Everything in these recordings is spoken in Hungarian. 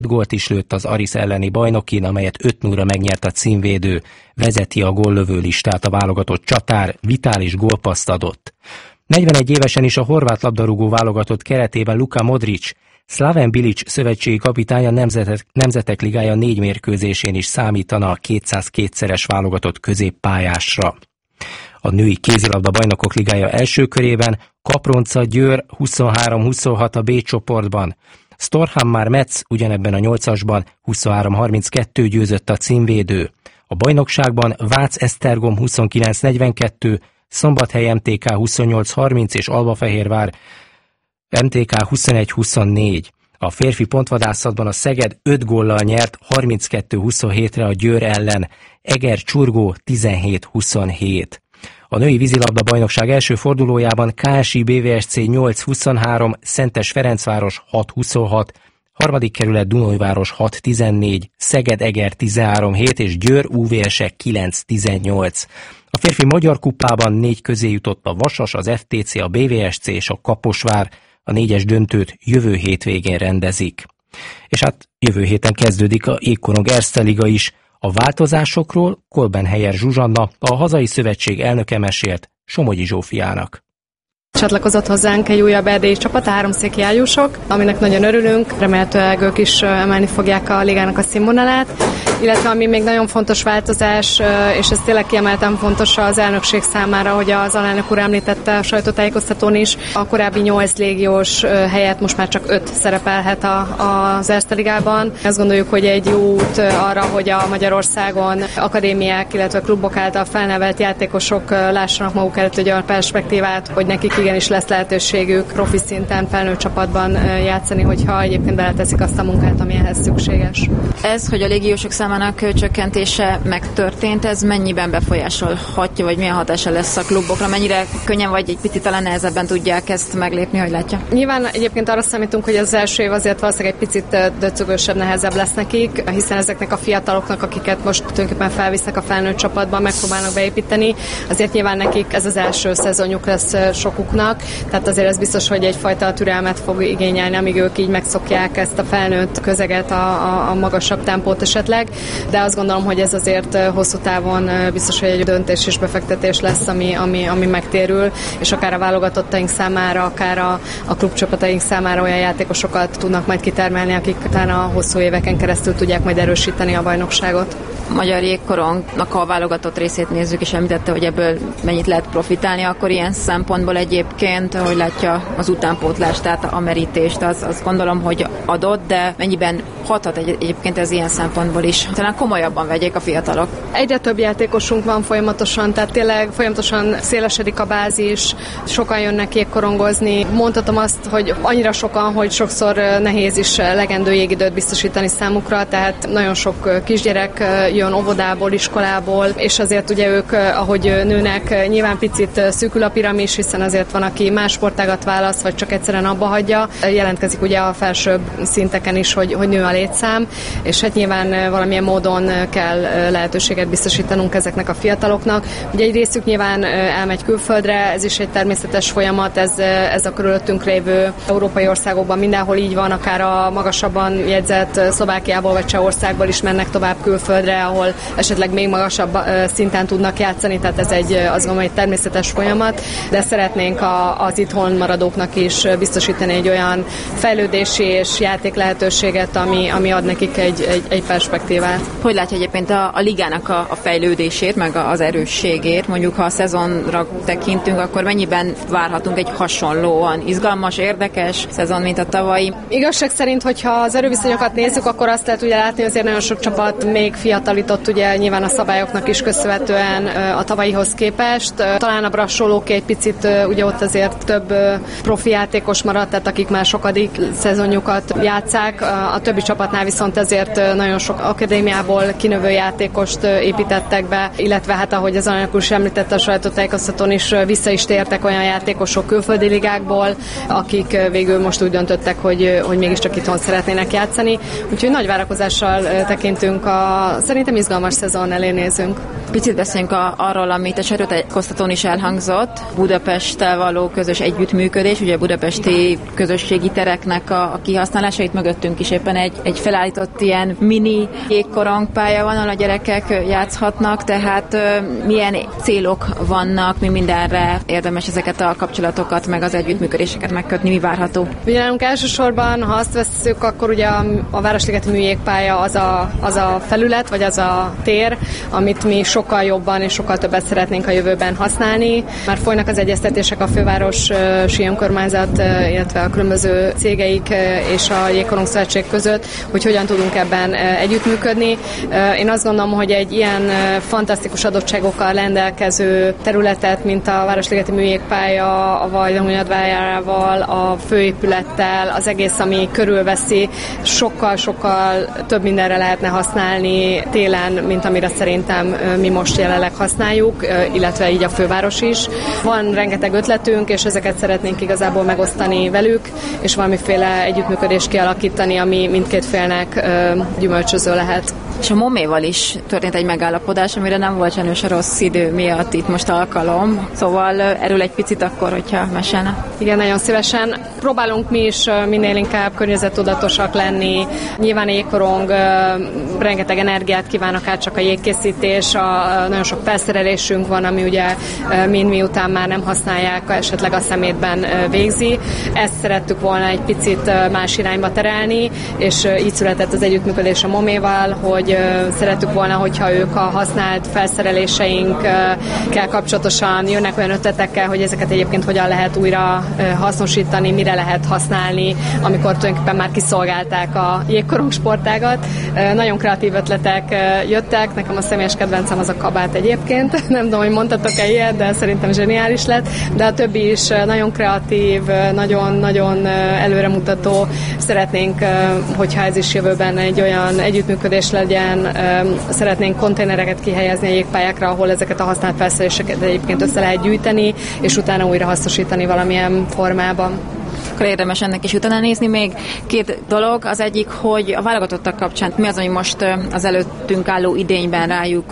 gólt is lőtt az Aris elleni bajnokin, amelyet 5-0-ra megnyert a címvédő. Vezeti a góllövő listát a válogatott csatár, vitális gólpasszt adott. 41 évesen is a horvát labdarúgó válogatott keretében Luka Modric, Slaven Bilic szövetségi kapitány a Nemzetek Ligája 4 mérkőzésén is számítana a 202-szeres válogatott középpályásra. A női kézilabda bajnokok ligája első körében Kapronca Győr 23-26 a B csoportban. Storhamar Metz ugyanebben a 8-asban 23-32 győzött a címvédő. A bajnokságban Vác Esztergom 29-42, Szombathely MTK 28-30 és Albafehérvár MTK 21-24. A férfi pontvadászatban a Szeged 5 góllal nyert 32-27-re a Győr ellen, Eger Csurgó 17-27. A női vízilabda bajnokság első fordulójában KSI BVSC 8-23, Szentes Ferencváros 6-26, harmadik kerület Dunajváros 6-14, Szeged Eger 13-7 és Győr UVS 9-18. A férfi magyar kupában 4 közé jutott a Vasas, az FTC, a BVSC és a Kaposvár. A 4-es döntőt jövő hétvégén rendezik. És hát jövő héten kezdődik a Jégkorong Erste Liga is. A változásokról Kolbenhelyer Zsuzsanna, a hazai szövetség elnöke mesélt Somogyi Zsófiának. Csatlakozott hozzánk egy újabb erdélyi csapat, a háromszéki ágyúsok, aminek nagyon örülünk, remélhetőleg ők is emelni fogják a ligának a színvonalát, illetve ami még nagyon fontos változás, és ez tényleg kiemelten fontos az elnökség számára, hogy az alelnök úr említette a sajtótájékoztatón is, a korábbi 8 légiós helyett most már csak 5 szerepelhet az Erste Ligában. Azt gondoljuk, hogy egy jó út arra, hogy a Magyarországon akadémiák, illetve klubok által felnevelt játékosok lássanak maguk előtt egy olyan perspektívát, hogy nekik igenis lesz lehetőségük profi szinten, felnőtt csapatban játszani, hogyha egyébként beleteszik azt a munkát, ami ehhez szükséges. Ez, hogy a légiósok számának csökkentése megtörtént, ez mennyiben befolyásolhatja, vagy milyen hatása lesz a klubokra? Mennyire könnyen, vagy egy picit talán nehezebben tudják ezt meglépni, hogy látja? Nyilván egyébként arra számítunk, hogy az első év azért valószínűleg egy picit döcögösebb, nehezebb lesz nekik, hiszen ezeknek a fiataloknak, akiket most tulajdonképpen felvisznek a felnőtt csapatban, megpróbálnak beépíteni, azért nyilván nekik ez az első szezonjuk lesz sokuknak, tehát azért ez biztos, hogy egyfajta türelmet fog igényelni, amíg ők így megszokják ezt a felnőtt közeget, a magasabb tempót esetleg, de azt gondolom, hogy ez azért hosszú távon biztos, hogy egy döntés és befektetés lesz, ami megtérül, és akár a válogatottaink számára, akár a klubcsapataink számára olyan játékosokat tudnak majd kitermelni, akik utána hosszú éveken keresztül tudják majd erősíteni a bajnokságot. A Magyar Jégkorongnak a válogatott részét nézzük, és említette, hogy ebből mennyit lehet profitálni, akkor ilyen szempontból egyébként, hogy látja az utánpótlást, tehát a merítést, azt gondolom, hogy adott, de mennyiben hathat egyébként ez ilyen szempontból is. Talán komolyabban vegyék a fiatalok. Egyre több játékosunk van folyamatosan, tehát tényleg folyamatosan szélesedik a bázis, sokan jönnek jégkorongozni. Mondhatom azt, hogy annyira sokan, hogy sokszor nehéz is legendő jégidőt biztosítani számukra, tehát nagyon sok kisgyerek jön óvodából, iskolából, és azért ugye ők, ahogy nőnek, nyilván picit szűkül a piramis, hiszen azért van, aki más sportágat választ, vagy csak egyszerűen abba hagyja. Jelentkezik ugye a felsőbb szinteken is, hogy nő a létszám, és hát nyilván valamilyen módon kell lehetőséget biztosítanunk ezeknek a fiataloknak. Ugye egy részük nyilván elmegy külföldre, ez is egy természetes folyamat, ez a körülöttünk lévő európai országokban mindenhol így van, akár a magasabban jegyzett Szlovákiából vagy Csehországból is mennek tovább külföldre, ahol esetleg még magasabb szinten tudnak játszani, tehát ez azt gondolom, egy természetes folyamat, de szeretnénk az itthon maradóknak is biztosítani egy olyan fejlődési és játék lehetőséget, ami ad nekik egy perspektívát. Hogy látja egyébként a ligának a fejlődését, meg az erősségét, mondjuk ha a szezonra tekintünk, akkor mennyiben várhatunk egy hasonlóan izgalmas, érdekes szezon, mint a tavalyi? Igazság szerint, hogyha az erőviszonyokat nézzük, akkor azt lehet ugye látni, hogy azért nagyon sok csapat még fiatalított, ugye nyilván a szabályoknak is köszönhetően a tavalyihoz képest. Talán a Brassolóké egy picit, ugye ott azért több profi játékos maradt, tehát akik már sokadik szezonjukat játsszák. A többi csapatnál viszont azért nagyon sok akadémiából kinövő játékost építettek be, illetve hát ahogy az alelnök úr is említette a sajtótájékoztatón is, vissza is tértek olyan játékosok külföldi ligákból, akik végül most úgy döntöttek, hogy mégiscsak itthon szeretnének játszani. Úgyhogy nagy várakozással tekintünk, szerintem izgalmas szezon elé nézünk. Picit beszéljünk arról, amit a sajtótájékoztatón is elhangzott, Budapesttel való közös együttműködés, ugye a budapesti közösségi tereknek a kihasználása, itt mögöttünk is éppen egy felállított ilyen mini jégkorongpálya van, ahol a gyerekek játszhatnak, tehát milyen célok vannak, mi mindenre érdemes ezeket a kapcsolatokat, meg az együttműködéseket megkötni, mi várható? Ugye nálunk elsősorban, ha azt vesszük, akkor ugye a Városligeti műjégpálya az a felület, vagy az a tér, amit mi sokkal jobban és sokkal többet szeretnénk a jövőben használni. Már folynak az egyeztetések a fővárosi önkormányzat, illetve a különböző cégeik és a Jégkorong Szövetség között, hogy hogyan tudunk ebben együttműködni. Én azt gondolom, hogy egy ilyen fantasztikus adottságokkal rendelkező területet, mint a Városligeti műjégpálya, a Vajdahunyadvárával, a főépülettel, az egész, ami körülveszi, sokkal-sokkal több mindenre lehetne használni télen, mint amire szerintem mi most jelenleg használjuk, illetve így a főváros is. Van rengeteg ötletünk, és ezeket szeretnénk igazából megosztani velük, és valamiféle együttműködést kialakítani, ami mindkét félnek gyümölcsöző lehet. És a MOMÉ-val is történt egy megállapodás, amire nem volt sajnos a rossz idő miatt itt most alkalom. Szóval erről egy picit akkor, hogyha mesélne. Igen, nagyon szívesen. Próbálunk mi is minél inkább környezettudatosak lenni. Nyilván a jégkorong rengeteg energiát kíván, akár csak a jégkészítés, nagyon sok felszerelésünk van, ami ugye mind miután már nem használják, esetleg a szemétben végzi. Ezt szerettük volna egy picit más irányba terelni, és így született az együttműködés a MOMÉ-val, hogy szerettük volna, hogyha ők a használt felszereléseinkkel kapcsolatosan jönnek olyan ötletekkel, hogy ezeket egyébként hogyan lehet újra hasznosítani, mire lehet használni, amikor tulajdonképpen már kiszolgálták a jégkorong sportágat. Nagyon kreatív ötletek jöttek, nekem a személyes kedvencem az a kabát egyébként. Nem tudom, hogy mondtatok-e ilyet, de szerintem zseniális lett, de a többi is nagyon kreatív, nagyon előremutató. Szeretnénk, hogyha ez is jövőben egy olyan együttműködés legyen, szeretnénk konténereket kihelyezni a jégpályákra, ahol ezeket a használt felszereléseket egyébként össze lehet gyűjteni, és utána újra hasznosítani valamilyen formában. Akkor érdemes ennek is utána nézni. Még két dolog. Az egyik, hogy a válogatottak kapcsán mi az, ami most az előttünk álló idényben rájuk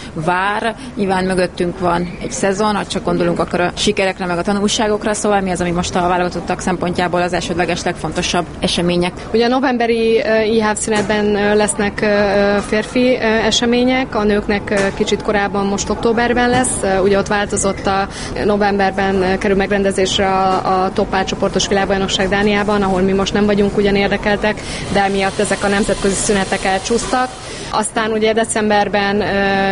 vár. Nyilván mögöttünk van egy szezon, ha csak gondolunk akkor a sikerekre, meg a tanulságokra, szóval mi az, ami most a válogatottak szempontjából az elsődleges legfontosabb események? Ugye a novemberi IHF szünetben lesznek férfi események, a nőknek kicsit korábban, most októberben lesz. Ugye ott változott, a novemberben kerül megrendezésre a top csoportos világbajnokság Dániában, ahol mi most nem vagyunk ugyan érdekeltek, de emiatt ezek a nemzetközi szünetek elcsúsztak. Aztán ugye decemberben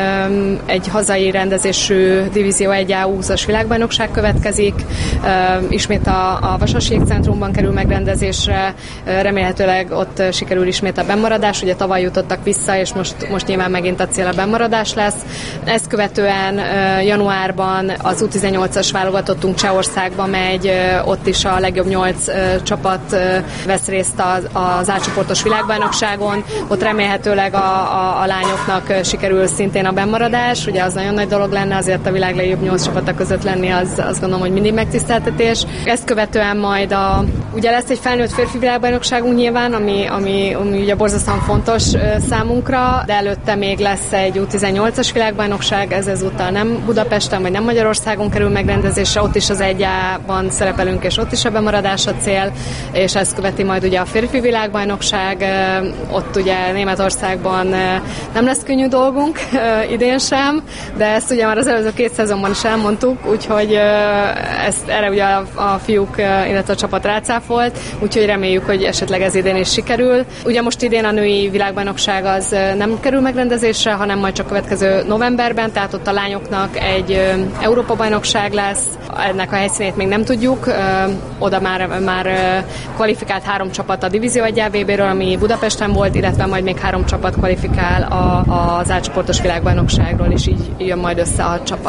egy hazai rendezésű Divízió 1A U20-as világbajnokság következik, ismét a Vasas Jégcentrumban kerül megrendezésre, remélhetőleg ott sikerül ismét a bennmaradás, ugye tavaly jutottak vissza, és most nyilván megint a cél a bennmaradás lesz. Ezt követően januárban az U18-as válogatottunk Csehországba megy, ott is a legjobb 8 csapat vesz részt az átcsoportos világbajnokságon, ott remélhetőleg a lányoknak sikerül szintén a bennmaradás, ugye az nagyon nagy dolog lenne, azért a világ legjobb 8 csapata között lenni, azt gondolom, hogy mindig megtiszteltetés. Ezt követően majd ugye lesz egy felnőtt férfi világbajnokságunk nyilván, ami ugye borzasztóan fontos számunkra, de előtte még lesz egy U18-as világbajnokság, ez ezúttal nem Budapesten, vagy nem Magyarországon kerül megrendezésre, ott is az 1A-ban szerepelünk, és ott is a bemaradás a cél, és ezt követi majd ugye a férfi világbajnokság, ott ugye Németországban nem lesz könnyű dolgunk, idén sem, de ezt ugye már az előző 2 szezonban is elmondtuk, úgyhogy erre ugye a fiúk, illetve a csapat rácáfolt, úgyhogy reméljük, hogy esetleg ez idén is sikerül. Ugye most idén a női világbajnokság az nem kerül megrendezésre, hanem majd csak következő novemberben, tehát ott a lányoknak egy Európa-bajnokság lesz, ennek a helyszínét még nem tudjuk, oda már kvalifikált 3 csapat a Divízió 1A VB-ről, ami Budapesten volt, illetve majd még 3 csapat kvalifikál az átcsoportos világbajnokságról, és így jön majd össze a csapat.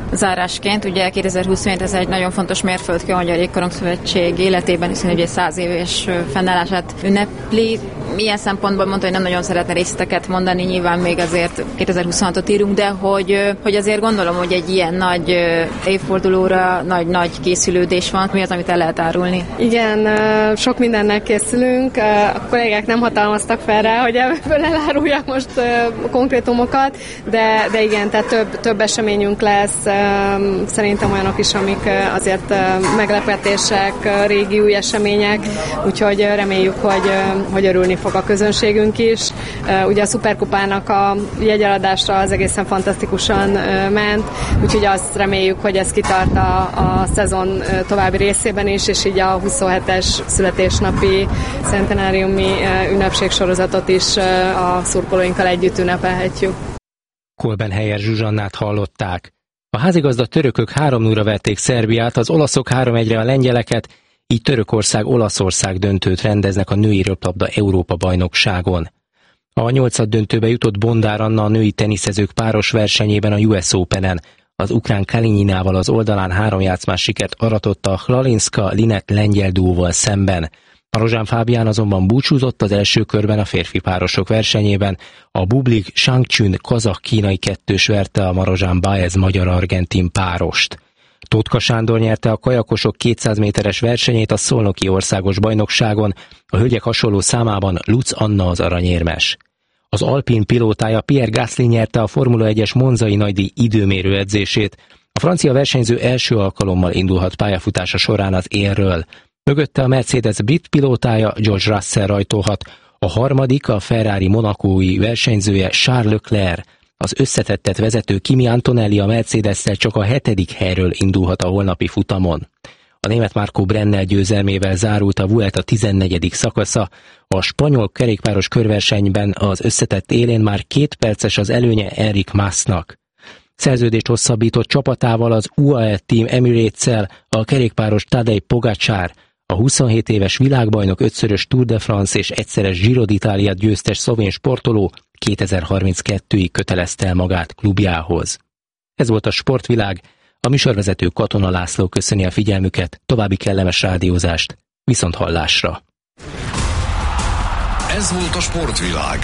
zárásként, ugye 2027 ez egy nagyon fontos mérföldkő a Magyar Jégkorong Szövetség életében, hiszen ugye 100 éves fennállását ünnepli. Milyen szempontból mondta, hogy nem nagyon szeretne részleteket mondani, nyilván még azért 2026-ot írunk, de hogy azért gondolom, hogy egy ilyen nagy évfordulóra nagy készülődés van. Mi az, amit el lehet árulni? Igen, sok mindennel készülünk. A kollégák nem hatalmaztak fel rá, hogy ebből eláruljak most konkrétumokat, de igen, tehát több eseményünk lesz, szerintem olyanok is, amik azért meglepetések, régi új események, úgyhogy reméljük, hogy örülni fog a közönségünk is. Ugye a Szuperkupának a jegyeladásra az egészen fantasztikusan ment, úgyhogy azt reméljük, hogy ez kitart a szezon további részében is, és így a 27-es születésnapi centenáriumi ünnepségsorozatot is a szurkolóinkkal együtt ünnepelhetjük. Kolbenhelyer Zsuzsannát hallották. A házigazda törökök 3-0-ra verték Szerbiát, az olaszok 3-1-re a lengyeleket, így Törökország-Olaszország döntőt rendeznek a női röplabda Európa-bajnokságon. A 8. döntőbe jutott Bondár Anna a női teniszezők páros versenyében a US Openen. Az ukrán Kalinyinával az oldalán 3 játszmás sikert aratott a Hlalinska-Linet lengyel duóval szemben. Marozsán Fábián azonban búcsúzott az első körben a férfi párosok versenyében. A Bublik Shangchun kazah-kínai kettős verte a Marozsán Baez magyar-argentin párost. Tótka Sándor nyerte a kajakosok 200 méteres versenyét a Szolnoki országos bajnokságon, a hölgyek hasonló számában Lutz Anna az aranyérmes. Az alpin pilótája Pierre Gasly nyerte a Formula 1-es monzai nagydíj időmérő edzését. A francia versenyző első alkalommal indulhat pályafutása során az élről. Mögötte a Mercedes brit pilótája George Russell rajtolhat, a harmadik a Ferrari monacói versenyzője Charles Leclerc. Az összetettet vezető Kimi Antonelli a Mercedes-szel csak a 7. helyről indulhat a holnapi futamon. A német Marco Brennel győzelmével zárult a Vuelta 14. szakasza, a spanyol kerékpáros körversenyben az összetett élén már 2 perces az előnye Enric Masnak. Szerződést hosszabbított csapatával, az UAE Team Emirates-szel a kerékpáros Tadej Pogačar, a 27 éves világbajnok, 5-szörös Tour de France és egyszeres Giro d'Italia győztes szlovén sportoló 2032-ig kötelezte el magát klubjához. Ez volt a Sportvilág, a műsorvezető Katona László köszöni a figyelmüket, további kellemes rádiózást, viszonthallásra. Ez volt a Sportvilág.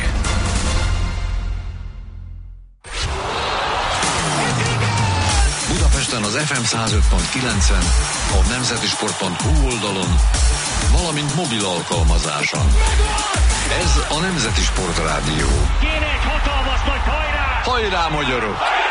Budapesten az FM 105.9-en, a nemzetisport.hu oldalon, valamint mobil alkalmazáson. Ez a Nemzeti Sport Rádió. Kéne egy hatalmas nagy hajrá! Hajrá, magyarok!